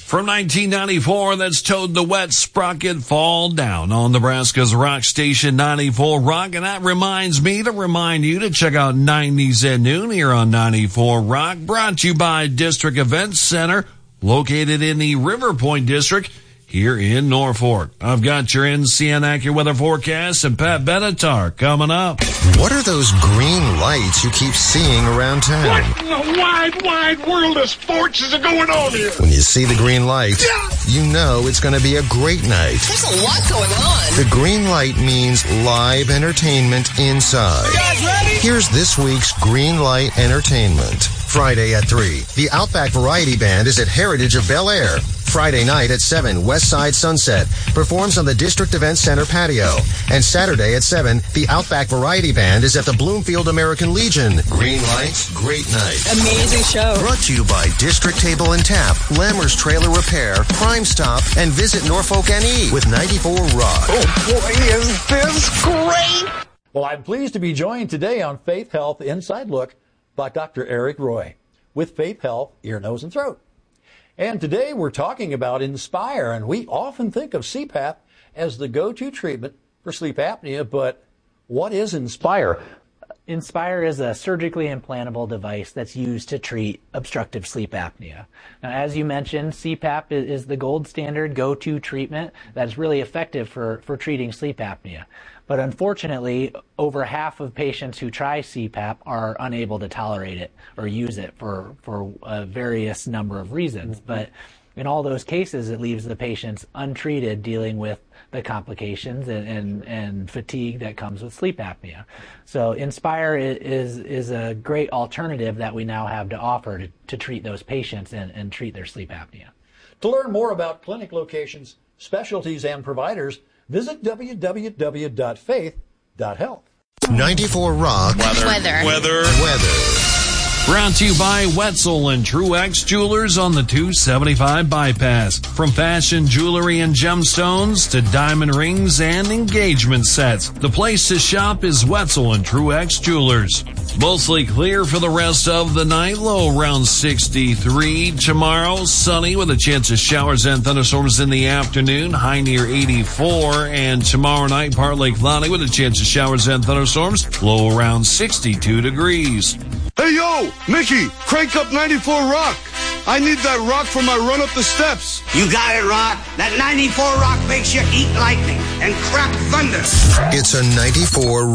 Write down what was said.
From 1994, that's Toad the Wet Sprocket Fall Down on Nebraska's rock station 94 Rock. And that reminds me to remind you to check out 90s at noon here on 94 Rock, brought to you by District Events Center, located in the River Point District here in Norfolk. I've got your NCN AccuWeather forecast and Pat Benatar coming up. What are those green lights you keep seeing around town? What in the wide, wide world of sports is going on here? When you see the green light, you know it's going to be a great night. There's a lot going on. The green light means live entertainment inside. You guys ready? Here's this week's Green Light Entertainment. Friday at 3, the Outback Variety Band is at Heritage of Bel Air. Friday night at 7, West Side Sunset performs on the District Event Center patio. And Saturday at 7, the Outback Variety Band is at the Bloomfield American Legion. Green lights, great night. Amazing show. Brought to you by District Table and Tap, Lammers Trailer Repair, Crime Stop, and Visit Norfolk NE with 94 Rock. Oh boy, is this great! Well, I'm pleased to be joined today on Faith Health Inside Look by Dr. Eric Roy with Faith Health Ear, Nose, and Throat. And today we're talking about Inspire, and we often think of CPAP as the go-to treatment for sleep apnea, but what is Inspire? Inspire is a surgically implantable device that's used to treat obstructive sleep apnea. Now, as you mentioned, CPAP is the gold standard go-to treatment that's really effective for treating sleep apnea. But unfortunately, over half of patients who try CPAP are unable to tolerate it or use it for a various number of reasons. But in all those cases, it leaves the patients untreated, dealing with the complications and fatigue that comes with sleep apnea. So Inspire is a great alternative that we now have to offer to treat those patients and treat their sleep apnea. To learn more about clinic locations, specialties, and providers, visit www.faith.health. 94 Rock. Weather. Brought to you by Wetzel and Truex Jewelers on the 275 bypass. From fashion jewelry and gemstones to diamond rings and engagement sets, the place to shop is Wetzel and Truex Jewelers. Mostly clear for the rest of the night, low around 63. Tomorrow, sunny with a chance of showers and thunderstorms in the afternoon, high near 84. And tomorrow night, partly cloudy with a chance of showers and thunderstorms, low around 62 degrees. Hey, yo, Mickey, crank up 94 Rock. I need that rock for my run up the steps. You got it, Rock. That 94 Rock makes you eat lightning and crap thunder. It's a 94